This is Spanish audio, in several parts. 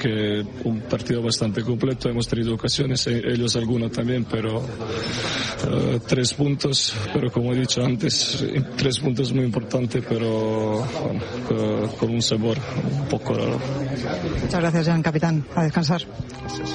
que un partido bastante completo, hemos tenido ocasiones, ellos algunos también, pero 3 puntos, pero como he dicho antes, 3 puntos muy importantes, pero con un sabor un poco raro. Muchas gracias, Jan, capitán. A descansar. Gracias.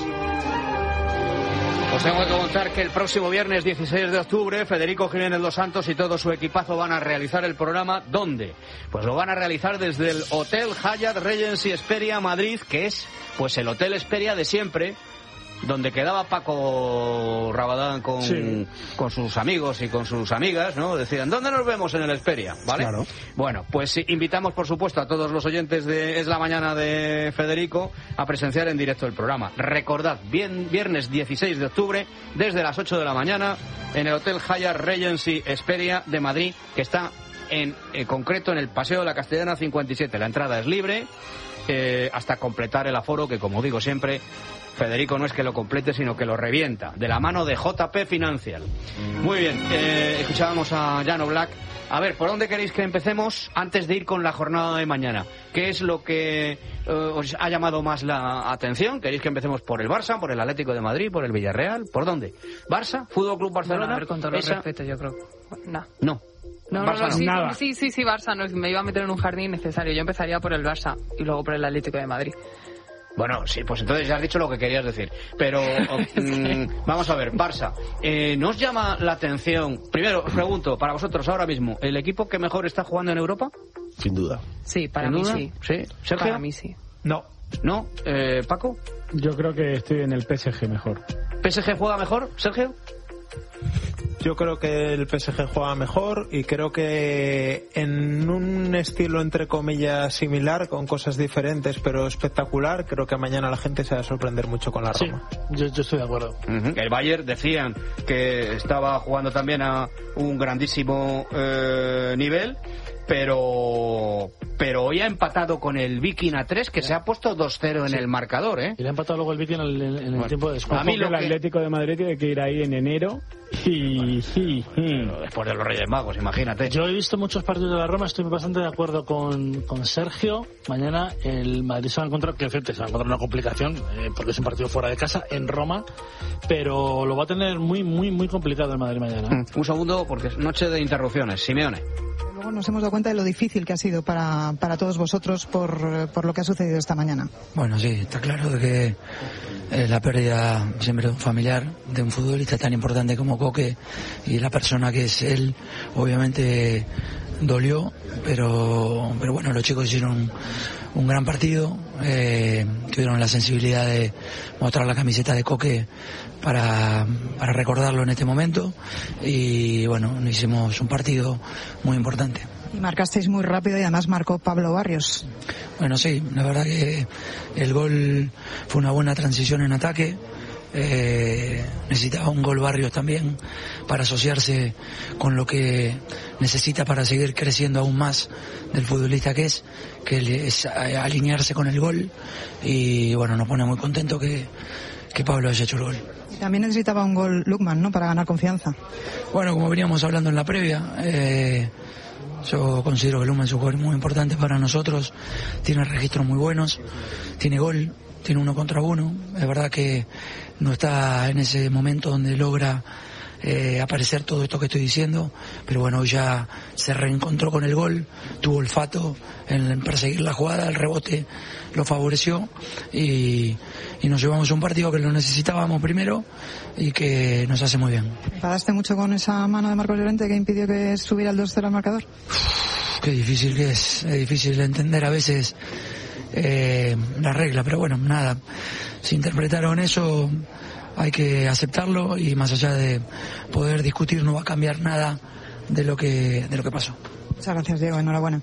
Os tengo que contar que el próximo viernes 16 de octubre Federico Jiménez Dos Santos y todo su equipazo van a realizar el programa. ¿Dónde? Pues lo van a realizar desde el Hotel Hyatt Regency Hesperia Madrid, que es pues el Hotel Hesperia de siempre, donde quedaba Paco Rabadán con sus amigos y con sus amigas, ¿no? Decían, ¿dónde nos vemos? En el Hesperia, ¿vale? Claro. Bueno, pues invitamos, por supuesto, a todos los oyentes de Es la Mañana de Federico a presenciar en directo el programa. Recordad, viernes 16 de octubre, desde las 8 de la mañana, en el Hotel Hyatt Regency Hesperia de Madrid, que está en concreto en el Paseo de la Castellana 57. La entrada es libre hasta completar el aforo, que como digo siempre, Federico no es que lo complete, sino que lo revienta, de la mano de JP Financial. Muy bien, escuchábamos a Jan Oblak. A ver, ¿por dónde queréis que empecemos antes de ir con la jornada de mañana? ¿Qué es lo que os ha llamado más la atención? ¿Queréis que empecemos por el Barça, por el Atlético de Madrid, por el Villarreal? ¿Por dónde? ¿Barça? ¿Fútbol Club Barcelona? Bueno, a ver, con todo respeto, yo creo. No. No, sí, Barça, no, me iba a meter en un jardín innecesario. Yo empezaría por el Barça y luego por el Atlético de Madrid. Bueno, sí, pues entonces ya has dicho lo que querías decir. Pero vamos a ver, Barça, ¿no os llama la atención? Primero, os pregunto, para vosotros ahora mismo, ¿el equipo que mejor está jugando en Europa? Sin duda. Sí, para mí sí. ¿Sí? ¿Sergio? Para mí sí. No. ¿No? ¿Paco? Yo creo que estoy en el PSG mejor. ¿PSG juega mejor, Sergio? Yo creo que el PSG juega mejor y creo que en un estilo entre comillas similar, con cosas diferentes pero espectacular, creo que mañana la gente se va a sorprender mucho con la Roma. Sí, yo estoy de acuerdo. El Bayern decían que estaba jugando también a un grandísimo nivel, pero hoy ha empatado con el Viking a 3, que se ha puesto 2-0 en el marcador, ¿eh? Y le ha empatado luego el Viking en el tiempo de descuento. A mí el Atlético de Madrid tiene que ir ahí en enero y después de los Reyes Magos, imagínate. Yo he visto muchos partidos de la Roma, estoy bastante de acuerdo con Sergio. Mañana el Madrid se va a encontrar, que se va a encontrar una complicación, porque es un partido fuera de casa, en Roma, pero lo va a tener muy, muy, muy complicado el Madrid mañana. Un segundo, porque es noche de interrupciones. Simeone. Luego nos hemos dado cuenta de lo difícil que ha sido para todos vosotros por lo que ha sucedido esta mañana. Bueno, sí, está claro de que la pérdida siempre de un familiar, de un futbolista tan importante como Coque y la persona que es él, obviamente dolió, pero bueno, los chicos hicieron un gran partido, tuvieron la sensibilidad de mostrar la camiseta de Coque para recordarlo en este momento y bueno, hicimos un partido muy importante. Y marcasteis muy rápido y además marcó Pablo Barrios. Bueno, sí, la verdad que el gol fue una buena transición en ataque. Necesitaba un gol Barrios también para asociarse con lo que necesita para seguir creciendo aún más del futbolista que es alinearse con el gol y bueno, nos pone muy contento que Pablo haya hecho el gol. Y también necesitaba un gol Lukman, ¿no?, para ganar confianza. Bueno, como veníamos hablando en la previa, yo considero que Lukman es un jugador muy importante para nosotros, tiene registros muy buenos, tiene gol, tiene 1 contra 1, es verdad que no está en ese momento donde logra aparecer todo esto que estoy diciendo, pero bueno, hoy ya se reencontró con el gol, tuvo olfato en perseguir la jugada, el rebote lo favoreció y nos llevamos un partido que lo necesitábamos primero y que nos hace muy bien. ¿Enfadaste mucho con esa mano de Marcos Llorente que impidió que subiera el 2-0 al marcador? Qué difícil que es difícil de entender a veces la regla, pero bueno, nada, si interpretaron eso hay que aceptarlo y más allá de poder discutir no va a cambiar nada de lo que pasó. Muchas gracias, Diego, enhorabuena.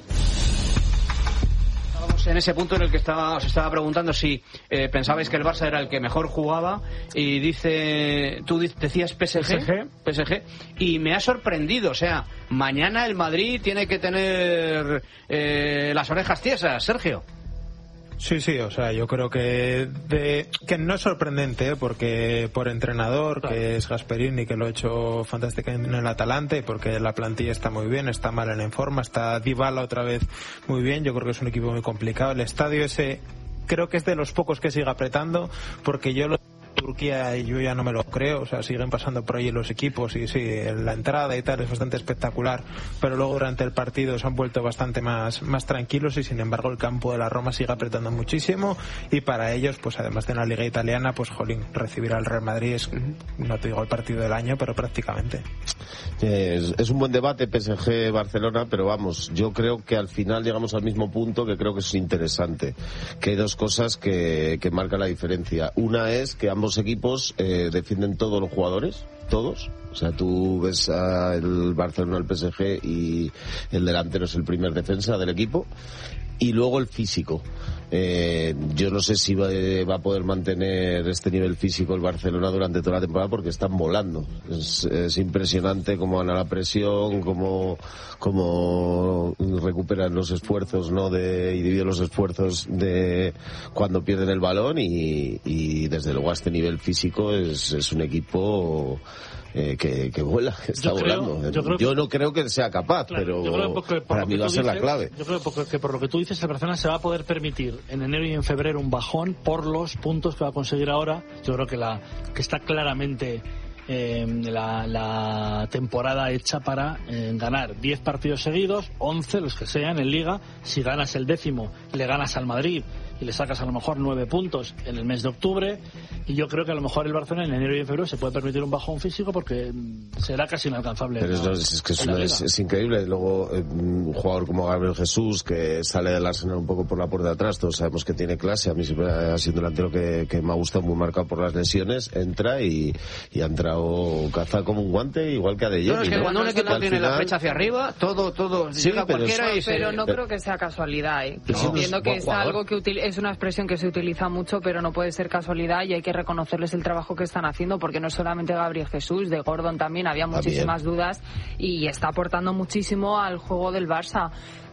Estábamos en ese punto en el que os estaba preguntando si pensabais que el Barça era el que mejor jugaba y tú decías PSG y me ha sorprendido, o sea, mañana el Madrid tiene que tener las orejas tiesas, Sergio. Sí, o sea, yo creo que no es sorprendente, porque por entrenador, claro, que es Gasperini, que lo ha hecho fantásticamente en el Atalante, porque la plantilla está muy bien, está Malen en forma, está Dybala otra vez muy bien, yo creo que es un equipo muy complicado. El estadio ese creo que es de los pocos que sigue apretando, porque Turquía y yo ya no me lo creo, o sea, siguen pasando por ahí los equipos y sí, la entrada y tal es bastante espectacular, pero luego durante el partido se han vuelto bastante más tranquilos y sin embargo el campo de la Roma sigue apretando muchísimo y para ellos, pues además de la Liga Italiana, pues jolín, recibir al Real Madrid es, no te digo el partido del año, pero prácticamente. Es un buen debate PSG-Barcelona, pero vamos, yo creo que al final llegamos al mismo punto que creo que es interesante, que hay dos cosas que marcan la diferencia. Una es que ambos equipos defienden todos los jugadores, todos. O sea, tú ves al Barcelona, el PSG y el delantero es el primer defensa del equipo. Y luego el físico. Yo no sé si va a poder mantener este nivel físico el Barcelona durante toda la temporada porque están volando. Es impresionante cómo van a la presión, cómo recuperan los esfuerzos, ¿no? Y dividen los esfuerzos de cuando pierden el balón y desde luego a este nivel físico es un equipo que vuela, que está volando. Yo no creo que sea capaz, claro, pero para mí va a ser la clave. Yo creo que por lo que tú dices, el Barcelona se va a poder permitir en enero y en febrero un bajón por los puntos que va a conseguir ahora. Yo creo que está claramente la temporada hecha para ganar 10 partidos seguidos, 11 los que sean en Liga. Si ganas el 10º, le ganas al Madrid y le sacas a lo mejor 9 puntos en el mes de octubre, y yo creo que a lo mejor el Barcelona en enero y en febrero se puede permitir un bajón físico porque será casi inalcanzable. Pero es increíble. Luego un jugador como Gabriel Jesús, que sale del Arsenal un poco por la puerta de atrás, todos sabemos que tiene clase, a mí siempre ha sido un delantero que me ha gustado, muy marcado por las lesiones, entra y ha entrado caza como un guante, igual que a De Jong. No, es que cuando un equipo tiene la flecha hacia arriba, todo sí, llega cualquiera pero no creo que sea casualidad, entiendo que es algo que es una expresión que se utiliza mucho, pero no puede ser casualidad y hay que reconocerles el trabajo que están haciendo, porque no es solamente Gabriel Jesús, de Gordon también había muchísimas dudas y está aportando muchísimo al juego del Barça.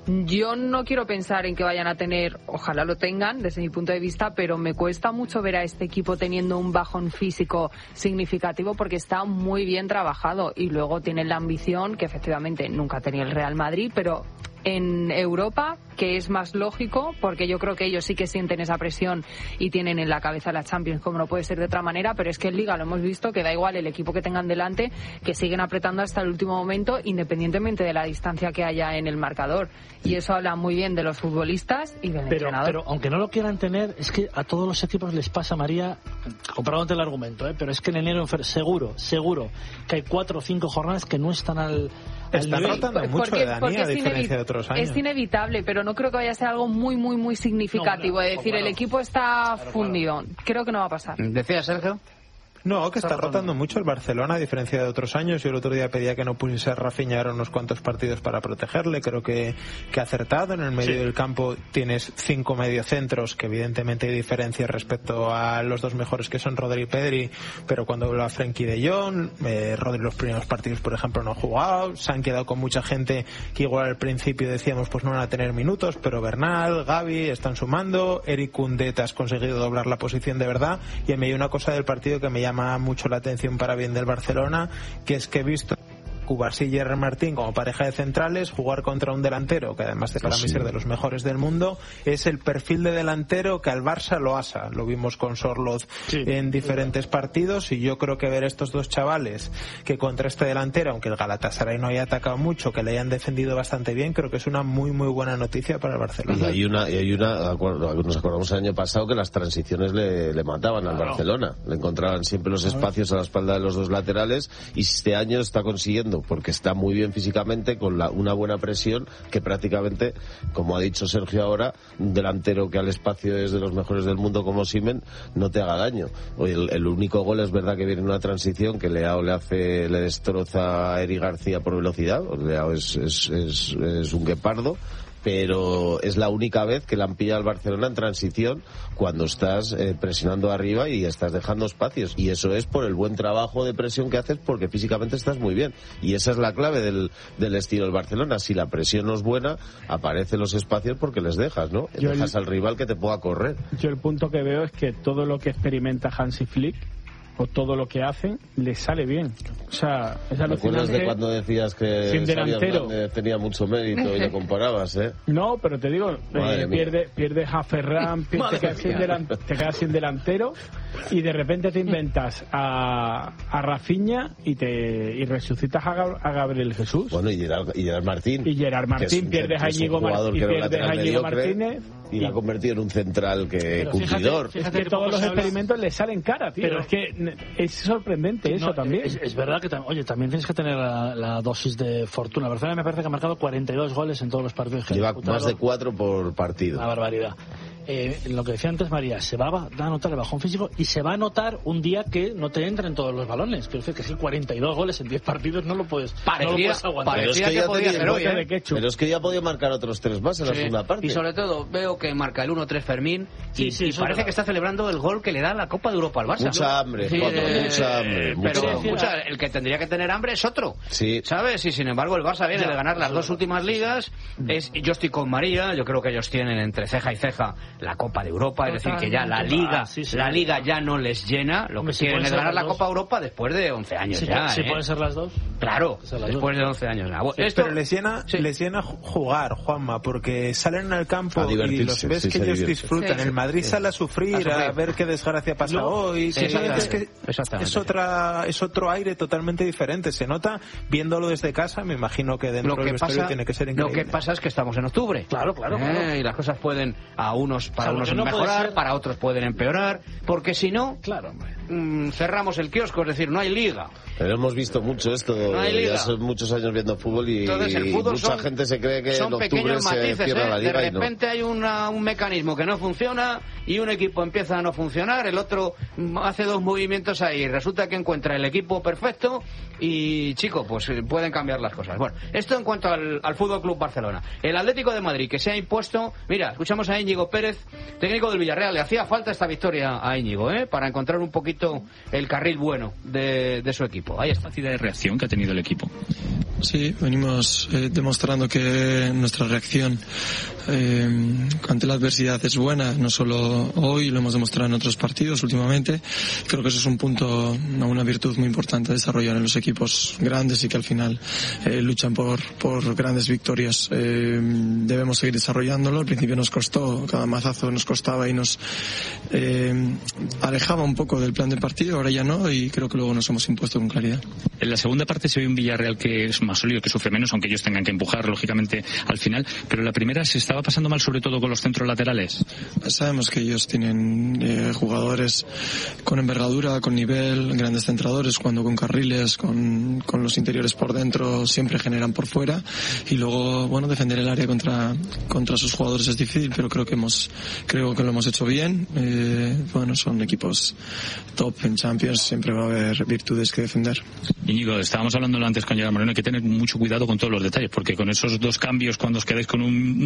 Yo no quiero pensar en que vayan a tener, ojalá lo tengan desde mi punto de vista, pero me cuesta mucho ver a este equipo teniendo un bajón físico significativo porque está muy bien trabajado y luego tienen la ambición que efectivamente nunca tenía el Real Madrid, pero en Europa, que es más lógico, porque yo creo que ellos sí que sienten esa presión y tienen en la cabeza la Champions, como no puede ser de otra manera, pero es que en Liga lo hemos visto, que da igual el equipo que tengan delante, que siguen apretando hasta el último momento, independientemente de la distancia que haya en el marcador. Y eso habla muy bien de los futbolistas y del entrenador. Pero aunque no lo quieran tener, es que a todos los equipos les pasa, María, comprándote el argumento, pero es que en enero seguro que hay 4 o 5 jornadas que no están al Están rotando mucho de Dani, a diferencia de otros años. Es inevitable, pero no creo que vaya a ser algo muy significativo. Es decir, el equipo está fundido. Creo que no va a pasar. ¿Decía Sergio? No, que está rotando mucho el Barcelona, a diferencia de otros años. Yo el otro día pedía que no pusiese a Rafinha ahora unos cuantos partidos para protegerle. Creo que ha acertado. En el medio del campo tienes 5 mediocentros, que evidentemente hay diferencias respecto a los dos mejores que son Rodri y Pedri, pero cuando habla Frenkie de Jong, Rodri los primeros partidos, por ejemplo, no ha jugado. Se han quedado con mucha gente que igual al principio decíamos pues no van a tener minutos, pero Bernal, Gavi están sumando. Eric Koundé has conseguido doblar la posición de verdad. Y a mí hay una cosa del partido que me llama mucho la atención para bien del Barcelona, que es que he visto Cubarsí y Gerard Martín como pareja de centrales jugar contra un delantero que además de para mí ser de los mejores del mundo, es el perfil de delantero que al Barça lo asa. Lo vimos con Sorloth en diferentes partidos y yo creo que ver estos dos chavales que contra este delantero, aunque el Galatasaray no haya atacado mucho, que le hayan defendido bastante bien, creo que es una muy buena noticia para el Barcelona. Y hay una nos acordamos el año pasado que las transiciones le mataban al Barcelona, le encontraban siempre los espacios a la espalda de los dos laterales y este año está consiguiendo, porque está muy bien físicamente, con una buena presión, que prácticamente, como ha dicho Sergio ahora, un delantero que al espacio es de los mejores del mundo como Osimhen, no te haga daño. Hoy el único gol es verdad que viene en una transición que Leao le destroza a Eric García por velocidad. Leao es un guepardo, pero es la única vez que la han pillado al Barcelona en transición cuando estás presionando arriba y estás dejando espacios, y eso es por el buen trabajo de presión que haces, porque físicamente estás muy bien, y esa es la clave del estilo del Barcelona. Si la presión no es buena, aparecen los espacios porque les dejas, ¿no? Dejas al rival que te pueda correr. Yo el punto que veo es que todo lo que experimenta Hansi Flick o todo lo que hacen les sale bien. O sea, es alucinante. ¿Te acuerdas de cuando decías que sin delantero tenía mucho mérito y lo comparabas, No, pero te digo, pierdes a Ferran, te quedas sin delantero y de repente te inventas a Rafinha y resucitas a Gabriel Jesús. Bueno, y Gerard Martín. Y Gerard Martín, pierdes a Íñigo Martínez. Y la ha convertido en un central cumplidor. Fíjate que todos los experimentos le salen cara, tío. Pero es que es sorprendente eso también. Es verdad que, también tienes que tener la dosis de fortuna. Barcelona me parece que ha marcado 42 goles en todos los partidos que ha disputado. Lleva más de 4 por partido. Una barbaridad. Lo que decía antes María, se va a notar el bajón físico y se va a notar un día que no te entren todos los balones. Quiero decir que si 42 goles en 10 partidos no lo puedes aguantar. Pero es que ya podía marcar otros 3 más en la segunda parte. Y sobre todo veo que marca el 1-3 Fermín y parece que está celebrando el gol que le da la Copa de Europa al Barça. Mucha hambre, mucha hambre. Pero el que tendría que tener hambre es otro, ¿sabes? Y sin embargo el Barça viene de ganar las 2 últimas ligas. Yo estoy con María, yo creo que ellos tienen entre ceja y ceja la Copa de Europa, es decir, que ya la Liga ya no les llena, lo que quieren es ganar la Copa de Europa después de 11 años ya. ¿Sí pueden ser las 2? Claro, después de 11 años. Pero les llena jugar, Juanma, porque salen al campo y los ves que ellos disfrutan. El Madrid sale a sufrir, a ver qué desgracia pasa hoy. Es que es otro aire totalmente diferente. Se nota viéndolo desde casa, me imagino que dentro del vestuario tiene que ser increíble. Lo que pasa es que estamos en octubre. Claro. Y las cosas pueden para unos mejorar, para otros pueden empeorar, porque si no, cerramos el kiosco, es decir, no hay liga. Pero hemos visto mucho esto, ya son muchos años viendo fútbol y mucha gente se cree que en octubre se cierra la liga. De repente hay un mecanismo que no funciona y un equipo empieza a no funcionar, el otro hace 2 movimientos ahí, resulta que encuentra el equipo perfecto y, pues pueden cambiar las cosas. Bueno, esto en cuanto al Fútbol Club Barcelona. El Atlético de Madrid, que se ha impuesto, mira, escuchamos a Íñigo Pérez, técnico del Villarreal. Le hacía falta esta victoria a Íñigo, para encontrar un poquito el carril bueno de su equipo. Ahí está. La capacidad de reacción que ha tenido el equipo. Sí, venimos demostrando que nuestra reacción ante la adversidad es buena, no solo hoy, lo hemos demostrado en otros partidos últimamente. Creo que eso es un punto, una virtud muy importante a desarrollar en los equipos grandes y que al final luchan por grandes victorias. Debemos seguir desarrollándolo. Al principio nos costó, cada mazazo nos costaba y nos alejaba un poco del plan de partido, ahora ya no, y creo que luego nos hemos impuesto con claridad. En la segunda parte se ve un Villarreal que es más sólido, que sufre menos, aunque ellos tengan que empujar lógicamente al final, pero en la primera se estaba pasando mal, sobre todo con los centros laterales. Sabemos que ellos tienen jugadores con envergadura, con nivel, grandes centradores, jugando con carriles, con los interiores por dentro, siempre generan por fuera, y luego, defender el área contra sus jugadores es difícil, pero creo que lo hemos hecho bien. Son equipos top en Champions, siempre va a haber virtudes que defender. Íñigo, estábamos hablando antes con Gerard Moreno, hay que tener mucho cuidado con todos los detalles, porque con esos 2 cambios, cuando os quedáis con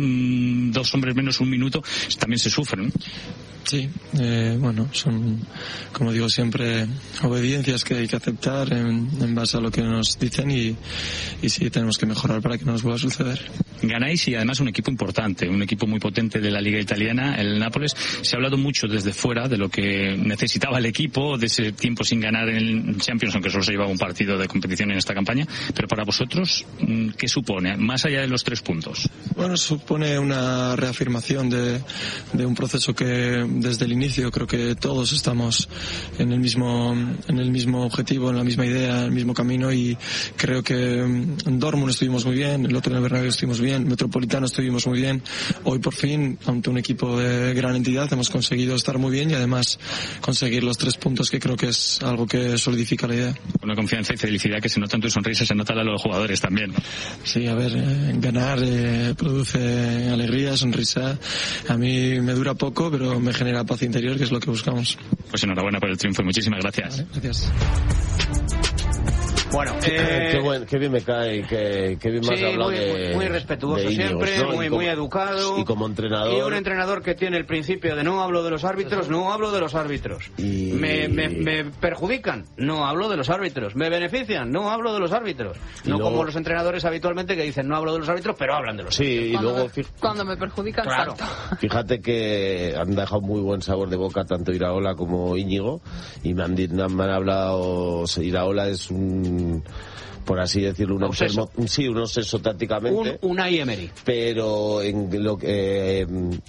2 hombres menos 1 minuto, también se sufren. Sí, son, como digo siempre, obediencias que hay que aceptar en base a lo que nos dicen y sí, tenemos que mejorar para que no nos vuelva a suceder. Ganáis y además un equipo importante, un equipo muy potente de la Liga Italiana, el Nápoles. Se ha hablado mucho desde fuera de lo que necesitaba el equipo, de ese tiempo sin ganar en el Champions, aunque solo se llevaba un partido de competición en esta campaña, pero para vosotros, ¿qué supone, más allá de los 3 puntos? Supone una reafirmación de un proceso que desde el inicio creo que todos estamos en el mismo objetivo, en la misma idea, en el mismo camino, y creo que en Dortmund estuvimos muy bien, el otro en el Bernabéu estuvimos bien, en Metropolitano estuvimos muy bien. Hoy por fin, ante un equipo de gran entidad, hemos conseguido estar muy bien y además conseguir los 3 puntos, que creo que es algo que solidifica la idea. Una confianza y felicidad que se nota en tu sonrisa, se nota a los jugadores también. Sí, a ver, ganar produce alegría, sonrisa. A mí me dura poco, pero me genera paz interior, que es lo que buscamos. Pues enhorabuena por el triunfo y muchísimas gracias. Vale, gracias. Bueno, qué bien me cae, qué bien me has hablado muy respetuoso de Íñigo, siempre, ¿no? muy educado. Y como entrenador. Y un entrenador que tiene el principio de no hablo de los árbitros, no hablo de los árbitros. Y... ¿Me perjudican? No hablo de los árbitros. ¿Me benefician? No hablo de los árbitros. No luego... como los entrenadores habitualmente que dicen no hablo de los árbitros, pero hablan de los árbitros. Sí, y luego... Cuando me perjudican, claro. Fíjate que han dejado muy buen sabor de boca tanto Iraola como Íñigo, y me han hablado... Iraola es un... por así decirlo, un enfermo, sí, un obseso tácticamente. Un Unai Emery. Pero en lo que...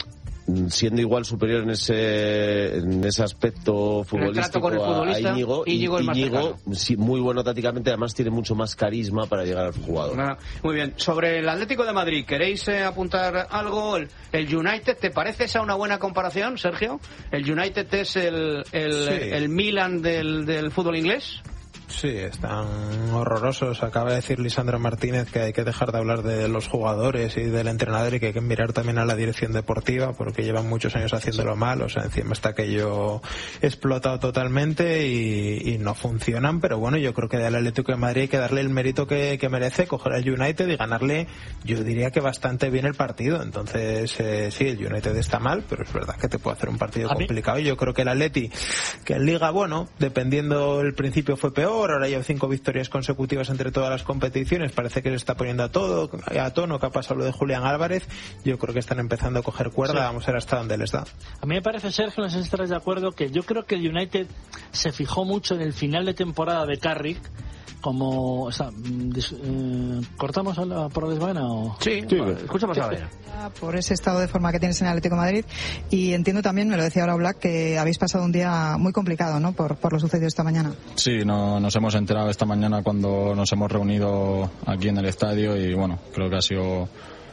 siendo igual superior en ese aspecto futbolístico con el futbolista, a Íñigo, Íñigo sí, muy bueno tácticamente, además tiene mucho más carisma para llegar al jugador. Muy bien, sobre el Atlético de Madrid, ¿queréis apuntar algo? El United, ¿te parece esa una buena comparación, Sergio? ¿El United es el Milan del fútbol inglés? Sí, están horrorosos. Acaba de decir Lisandro Martínez que hay que dejar de hablar de los jugadores y del entrenador y que hay que mirar también a la dirección deportiva porque llevan muchos años haciéndolo mal. O sea, encima está aquello explotado totalmente y no funcionan. Pero bueno, yo creo que al Atlético de Madrid hay que darle el mérito que merece, coger al United y ganarle, yo diría que bastante bien el partido. Entonces, sí, el United está mal, pero es verdad que te puede hacer un partido complicado. Y yo creo que el Atleti, que en Liga, bueno, dependiendo el principio fue peor, ahora lleva 5 victorias consecutivas entre todas las competiciones, parece que se está poniendo a tono, que ha pasado lo de Julián Álvarez. Yo creo que están empezando a coger cuerda, sí. Vamos a ver hasta dónde les da. A mí me parece, Sergio, no sé si estarás de acuerdo, que yo creo que el United se fijó mucho en el final de temporada de Carrick, como, o sea, ¿cortamos por desvana o...? Sí, escuchamos a ver. Por ese estado de forma que tienes en el Atlético de Madrid, y entiendo también, me lo decía ahora Black, que habéis pasado un día muy complicado, ¿no?, por lo sucedido esta mañana. Sí, nos hemos enterado esta mañana cuando nos hemos reunido aquí en el estadio y bueno, creo que ha sido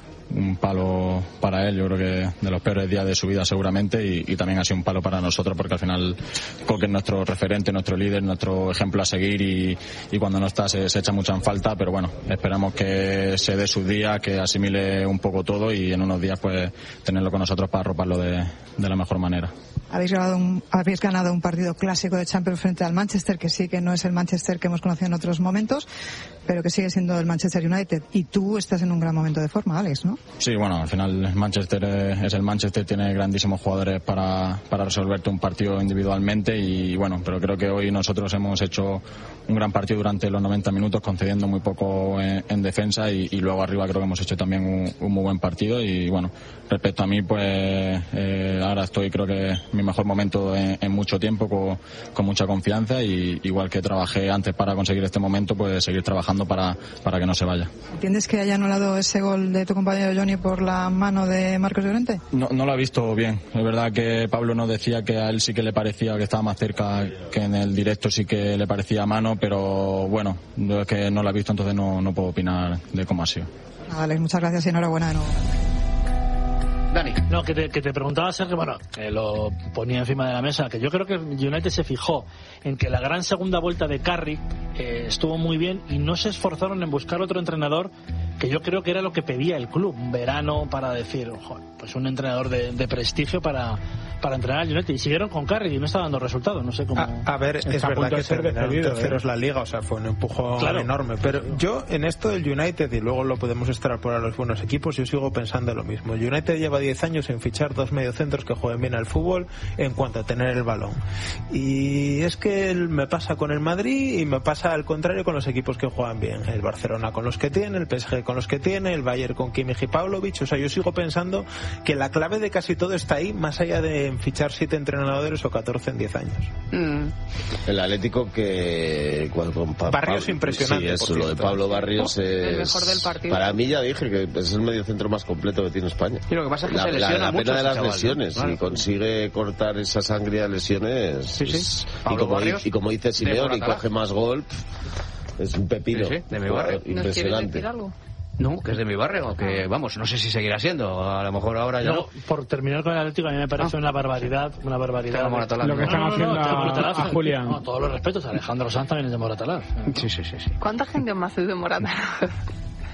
un palo para él, yo creo que de los peores días de su vida seguramente, y también ha sido un palo para nosotros porque al final Coque es nuestro referente, nuestro líder, nuestro ejemplo a seguir, y cuando no está se echa mucho en falta, pero bueno, esperamos que se dé su día, que asimile un poco todo y en unos días pues tenerlo con nosotros para arroparlo de la mejor manera. Habéis ganado un partido clásico de Champions frente al Manchester, que sí que no es el Manchester que hemos conocido en otros momentos, pero que sigue siendo el Manchester United, y tú estás en un gran momento de forma, Alex, ¿no? Sí, bueno, al final el Manchester es el Manchester, tiene grandísimos jugadores para resolverte un partido individualmente, y bueno, pero creo que hoy nosotros hemos hecho un gran partido durante los 90 minutos, concediendo muy poco en defensa, y luego arriba creo que hemos hecho también un muy buen partido. Y bueno, respecto a mí, pues ahora estoy, creo que mi mejor momento en mucho tiempo, con mucha confianza, y igual que trabajé antes para conseguir este momento, pues seguir trabajando para que no se vaya. ¿Entiendes que haya anulado ese gol de tu compañero Johnny por la mano de Marcos Llorente? No lo ha visto bien. Es verdad que Pablo nos decía que a él sí que le parecía que estaba más cerca, que en el directo sí que le parecía mano, pero bueno, es que no lo ha visto, entonces no puedo opinar de cómo ha sido. Vale, muchas gracias y enhorabuena de nuevo. Dani. No, que te preguntaba, Sergio, bueno, lo ponía encima de la mesa, que yo creo que United se fijó en que la gran segunda vuelta de Carrick estuvo muy bien y no se esforzaron en buscar otro entrenador, que yo creo que era lo que pedía el club, un verano para decir, ojo, pues un entrenador de prestigio para entrenar al United, y siguieron con Carrick y no está dando resultados, no sé cómo... A ver, es verdad que terminaron terceros la Liga, o sea, fue un empujón enorme, pero yo en esto del United, y luego lo podemos extrapolar a los buenos equipos, yo sigo pensando lo mismo. El United lleva 10 años en fichar 2 mediocentros que jueguen bien al fútbol en cuanto a tener el balón, y es que me pasa con el Madrid y me pasa al contrario con los equipos que juegan bien, el Barcelona con los que tiene, el PSG con los que tiene, el Bayern con Kimmich y Pavlovic. O sea, yo sigo pensando que la clave de casi todo está ahí, más allá de fichar 7 entrenadores o 14 en 10 años. El Atlético que Barrios impresionante. Sí, eso, lo de Pablo Barrios es el mejor del partido. Para mí, ya dije que es el mediocentro más completo que tiene España. Y lo que pasa es que se lesiona mucho pena de las chaval, lesiones, ¿no? y consigue cortar esa sangre de lesiones. Sí. Y como dice Simeone, y coge más gol, es un pepino. Sí, de mi barrio. ¿Nos quieres decir algo? No, que es de mi barrio, que vamos, no sé si seguirá siendo, a lo mejor ahora ya no. Por terminar con el Atlético, a mí me parece una barbaridad. Lo que están haciendo a Julián. No, todos los respetos, Alejandro Sanz también es de Moratalaz. Sí. ¿Cuánta gente más es de Moratalaz?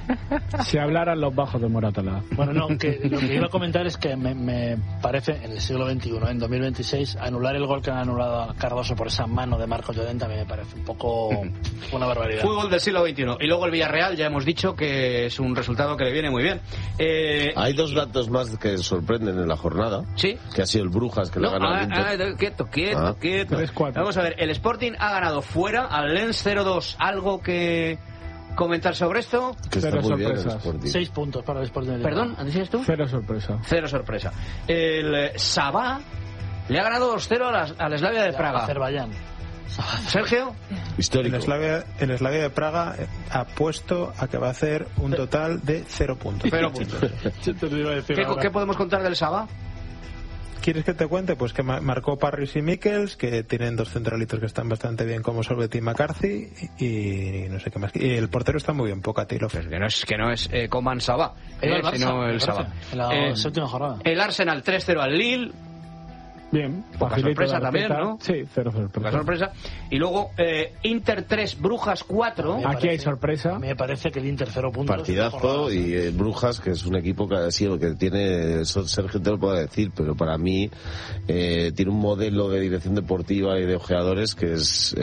Si hablaran los bajos de Moratalaz. Bueno, no, que lo que iba a comentar es que me parece, en el siglo XXI, en 2026, anular el gol que han anulado a Cardoso por esa mano de Marcos Llorente a mí me parece un poco una barbaridad. Fútbol del siglo XXI. Y luego el Villarreal, ya hemos dicho que es un resultado que le viene muy bien. Hay dos datos más que sorprenden en la jornada. Sí. Que ha sido el Brujas, que le ha ganado al Inter. Quieto. 3-4. Vamos a ver, el Sporting ha ganado fuera al Lens 0-2. ¿Algo que comentar sobre esto? Que está muy bien el Sporting. 6 puntos para el Sporting. ¿Perdón? ¿Decías tú? Cero sorpresa. Cero sorpresa. El Sabah le ha ganado 2-0 al Slavia de Praga. Azerbaiyán. Sergio. Histórico. El Slavia de Praga ha puesto a que va a hacer un total de 0 puntos. 0 puntos. ¿Qué podemos contar del Sabah? ¿Quieres que te cuente? Pues que marcó Parris y Mikkels, que tienen dos centralitos que están bastante bien, como Solveig y McCarthy, y no sé qué más. Y el portero está muy bien, Pokatilov. Pues que no es Coman Sabah, sino el Sabah. En la séptima jornada. El Arsenal 3-0 al Lille. Bien, poca sorpresa también, ¿no? Sí, cero sorpresa. Poca sorpresa. Y luego Inter 3, Brujas 4. Aquí hay sorpresa. Me parece que el Inter 0 puntos. Partidazo y Brujas, que es un equipo que ha sido, que tiene, Sergio te lo puede decir, pero para mí tiene un modelo de dirección deportiva y de ojeadores que es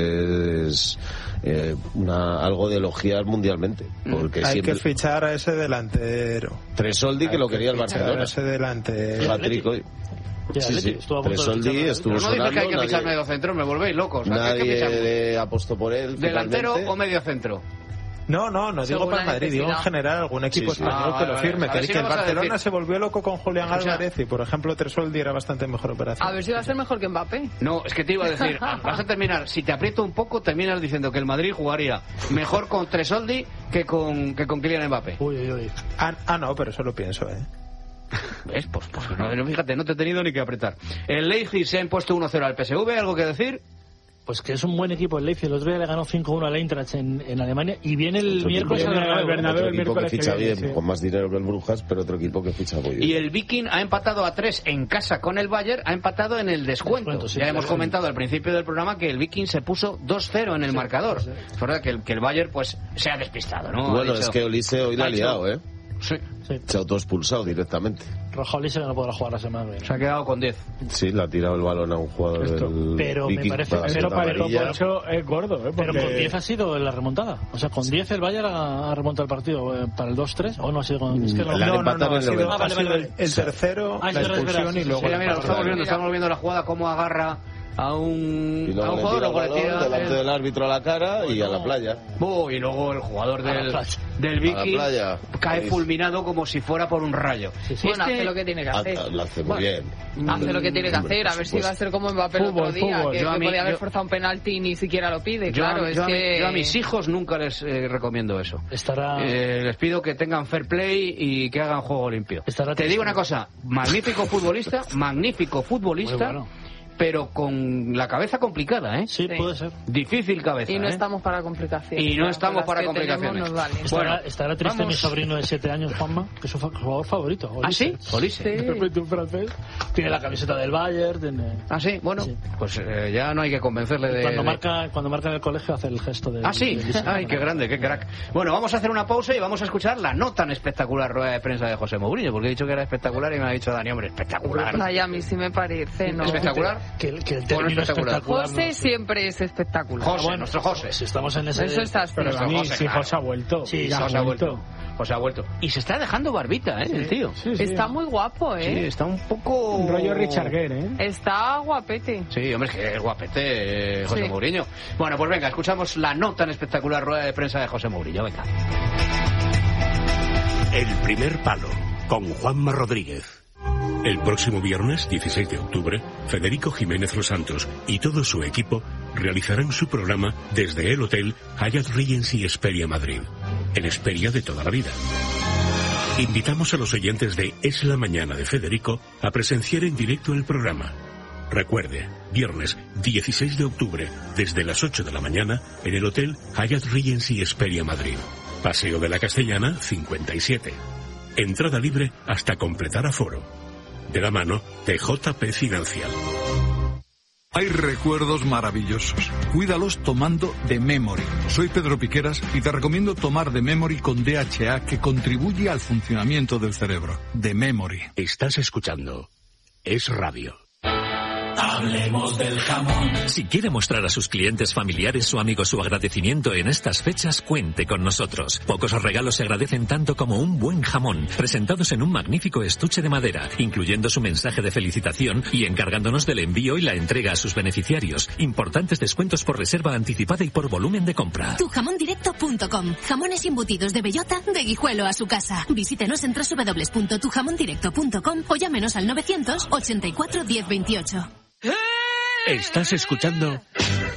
algo de elogiar mundialmente. Porque hay siempre... que fichar a ese delantero. Tresoldi, que lo quería el Barcelona. A ese delantero. Patrick, sí. Tresoldi estuvo no sonando. No dices que hay que fichar medio centro, me volvéis locos. Nadie apostó por él. ¿Delantero finalmente. o medio centro? No digo para el Madrid, digo en general algún equipo español que lo firme. Que el Barcelona se volvió loco con Julián Álvarez y, por ejemplo, Tresoldi era bastante mejor operación. A ver si va a ser mejor que Mbappé. No, es que te iba a decir, vas a terminar, si te aprieto un poco, terminas diciendo que el Madrid jugaría mejor con Tresoldi que con Kylian Mbappé. Uy. No, pero eso lo pienso, ¿Ves? Pues no, fíjate, no te he tenido ni que apretar. El Leipzig se ha impuesto 1-0 al PSV, ¿algo que decir? Pues que es un buen equipo el Leipzig. El otro día le ganó 5-1 al Eintracht en Alemania y viene el miércoles al Bernabéu. Otro equipo que ficha bien, sí. con más dinero que el Brujas, pero otro equipo que ficha muy bien. Y el Viking ha empatado a 3 en casa con el Bayern, ha empatado en el descuento. Sí, ya hemos comentado al principio del programa que el Viking se puso 2-0 en el marcador. Es verdad que el Bayern pues se ha despistado, ¿no? Bueno, es que Olise hoy la ha liado, Sí. Se ha autoexpulsado directamente. Roja Olise no podrá jugar la semana que viene. Se ha quedado con 10. Sí, le ha tirado el balón a un jugador del pero Viking. me parece pero para el top 8 es gordo, Pero con 10 ha sido la remontada. O sea, con 10 el Bayern ha remontado el partido para el 2-3 o no ha sido con... Es que ha sido el tercero, la expulsión y luego... Mira, estamos viendo la jugada, cómo agarra a un jugador, luego le tira delante del árbitro a la cara y a la playa. Y luego el jugador del Viking cae fulminado como si fuera por un rayo. Bueno, hace lo que tiene que hacer. Lo hace muy bien. Hace lo que tiene que hacer, a ver si va a ser como Mbappé el otro día, que podía haber forzado un penalti y ni siquiera lo pide. Yo a mis hijos nunca les recomiendo eso. Les pido que tengan fair play y que hagan juego limpio. Te digo una cosa, magnífico futbolista, pero con la cabeza complicada, Sí, puede ser. Difícil cabeza. Y no estamos para complicaciones. Bueno, estará triste mi sobrino de 7 años, Juanma, que es su jugador favorito. Olise. ¿Ah, sí? Olise. Un francés. Tiene la camiseta del Bayern. Ah, sí, bueno. Sí. Pues ya no hay que convencerle de... Cuando marca en el colegio hace el gesto de... Ah, sí. Ay, qué grande, qué crack. Bueno, vamos a hacer una pausa y vamos a escuchar la no tan espectacular rueda de prensa de José Mourinho, porque he dicho que era espectacular y me ha dicho Dani, hombre, espectacular. Ay, a mí sí me parece, ¿no? ¿Espectacular? Que el término espectacular. José siempre es espectacular. José, nuestro José. Si estamos en ese... Eso estás. Pero José ha vuelto. Sí, José ha vuelto. José ha vuelto. Y se está dejando barbita, el tío. Sí. Está muy guapo, Sí, está un poco... Un rollo Richard Gere, Está guapete. Sí, hombre, es que es guapete José Mourinho. Bueno, pues venga, escuchamos la no tan espectacular rueda de prensa de José Mourinho. Venga. El primer palo, con Juanma Rodríguez. El próximo viernes, 16 de octubre, Federico Jiménez Los Santos y todo su equipo realizarán su programa desde el Hotel Hyatt Regency Hesperia Madrid, en Hesperia de toda la vida. Invitamos a los oyentes de Es la Mañana de Federico a presenciar en directo el programa. Recuerde, viernes 16 de octubre, desde las 8 de la mañana, en el Hotel Hyatt Regency Hesperia Madrid. Paseo de la Castellana, 57. Entrada libre hasta completar aforo. De la mano de JP Financial. Hay recuerdos maravillosos. Cuídalos tomando The Memory. Soy Pedro Piqueras y te recomiendo tomar The Memory con DHA, que contribuye al funcionamiento del cerebro. The Memory. Estás escuchando Es Radio. Hablemos del jamón. Si quiere mostrar a sus clientes, familiares o amigos su agradecimiento en estas fechas, cuente con nosotros. Pocos regalos se agradecen tanto como un buen jamón, presentados en un magnífico estuche de madera, incluyendo su mensaje de felicitación y encargándonos del envío y la entrega a sus beneficiarios. Importantes descuentos por reserva anticipada y por volumen de compra. Tujamondirecto.com. Jamones embutidos de bellota, de Guijuelo a su casa. Visítenos en www.tujamondirecto.com o llámenos al 984 1028. Estás escuchando